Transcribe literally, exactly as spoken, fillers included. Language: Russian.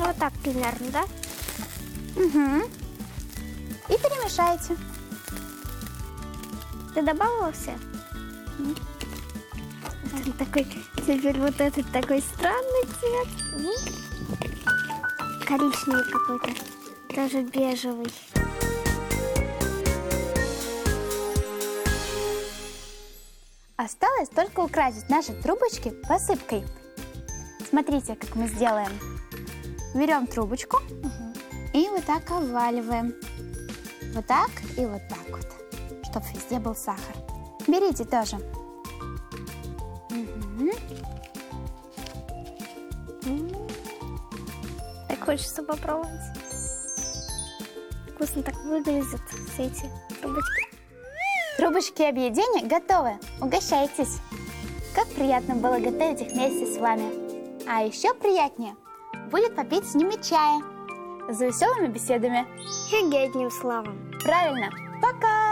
Вот так примерно, да? Угу. И перемешайте. Ты добавила все? Mm. Это такой, теперь вот этот такой странный цвет. Mm. Коричневый какой-то, даже бежевый. Осталось только украсить наши трубочки посыпкой. Смотрите, как мы сделаем. Берем трубочку угу. и вот так оваливаем. Вот так и вот так вот, чтобы везде был сахар. Берите тоже. Угу. Так хочется попробовать. Вкусно так выглядят все эти трубочки. Трубочки объедения готовы. Угощайтесь. Как приятно было готовить их вместе с вами. А еще приятнее будет попить с ними чая за веселыми беседами. И одним словом. Правильно. Пока!